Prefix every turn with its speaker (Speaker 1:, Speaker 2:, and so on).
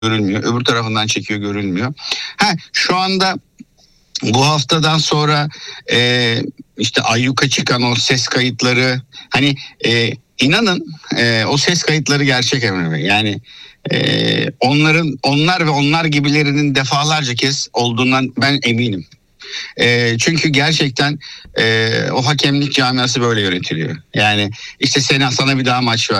Speaker 1: görülmüyor. Öbür tarafından çekiyor, görülmüyor. Şu anda bu haftadan sonra işte ayyuka çıkan o ses kayıtları, hani inanın o ses kayıtları gerçek Emre Bey. Yani onlar ve onlar gibilerinin defalarca kez olduğundan ben eminim. Çünkü gerçekten o hakemlik camiası böyle yönetiliyor. Yani işte sana bir daha maç ver.